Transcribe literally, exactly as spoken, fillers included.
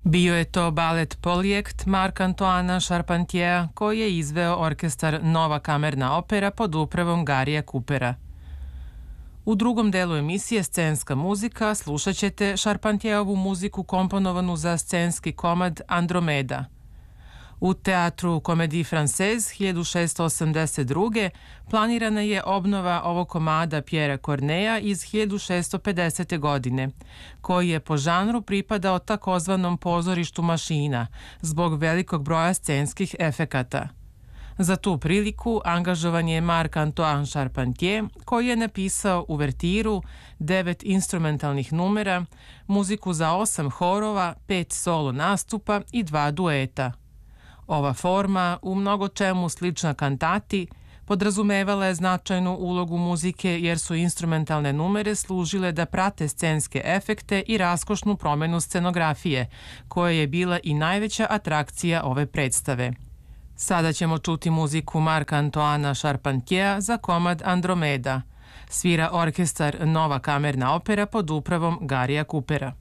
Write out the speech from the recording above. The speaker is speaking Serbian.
Bio je to balet Poljekt Marc-Antoana Charpentiera koji je izveo orkestar Nova kamerna opera pod upravom Garija Coopera. U drugom delu emisije Scenska muzika slušat ćete Charpentierovu muziku komponovanu za scenski komad Andromeda. U Teatru Comédie Française hiljadu šeststo osamdeset druge. planirana je obnova ovog komada Pierre Corneille iz hiljadu šeststo pedesete. godine, koji je po žanru pripadao takozvanom pozorištu mašina zbog velikog broja scenskih efekata. Za tu priliku angažovan je Marc-Antoine Charpentier, koji je napisao uvertiru, devet instrumentalnih numera, muziku za osam horova, pet solo nastupa i dva dueta. Ova forma, u mnogo čemu slična kantati, podrazumevala je značajnu ulogu muzike jer su instrumentalne numere služile da prate scenske efekte i raskošnu promenu scenografije, koja je bila i najveća atrakcija ove predstave. Sada ćemo čuti muziku Marc-Antoana Charpentiera za komad Andromeda. Svira orkestar Nova kamerna opera pod upravom Garija Coopera.